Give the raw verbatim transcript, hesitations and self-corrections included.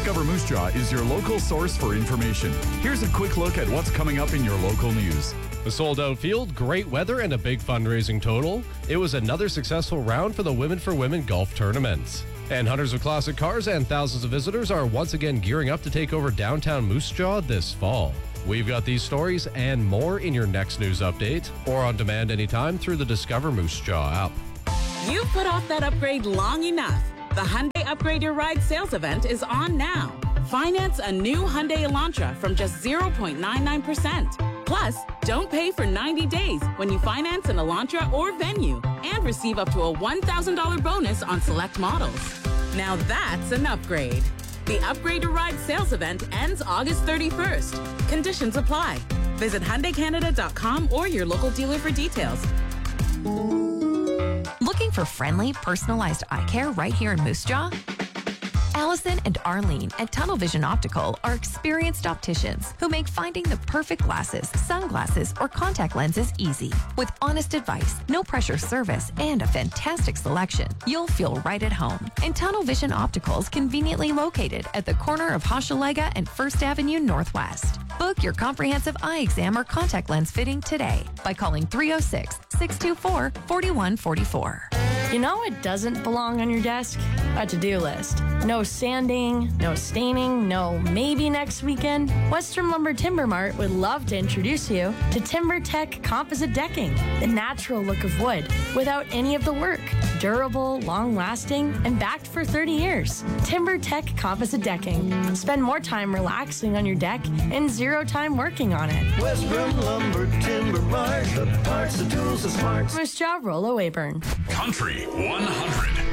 Discover Moose Jaw is your local source for information. Here's a quick look at what's coming up in your local news. A sold-out field, great weather, and a big fundraising total. It was another successful round for the Women for Women golf tournament. And hunters of classic cars and thousands of visitors are once again gearing up to take over downtown Moose Jaw this fall. We've got these stories and more in your next news update, or on demand anytime through the Discover Moose Jaw app. You've put off that upgrade long enough. The Hyundai Upgrade Your Ride sales event is on now. Finance a new Hyundai Elantra from just zero point nine nine percent. Plus, don't pay for ninety days when you finance an Elantra or Venue and receive up to a one thousand dollars bonus on select models. Now that's an upgrade. The Upgrade Your Ride sales event ends August thirty-first. Conditions apply. Visit Hyundai Canada dot com or your local dealer for details. Looking for friendly, personalized eye care right here in Moose Jaw? Allison and Arlene at Tunnel Vision Optical are experienced opticians who make finding the perfect glasses, sunglasses, or contact lenses easy. With honest advice, no pressure service, and a fantastic selection, you'll feel right at home. And Tunnel Vision Optical is conveniently located at the corner of Hochelaga and First Avenue Northwest. Book your comprehensive eye exam or contact lens fitting today by calling three oh six, six two four, four one four four. You know what doesn't belong on your desk? A to-do list. No sanding, no staining, no maybe next weekend. Western Lumber Timber Mart would love to introduce you to TimberTech Composite Decking, the natural look of wood without any of the work. Durable, long-lasting, and backed for thirty years. TimberTech Composite Decking. Spend more time relaxing on your deck and zero time working on it. Western Lumber Timber Mart, the parts, the tools, the smarts. Moose Jaw, Rollo Weyburn. Country one hundred.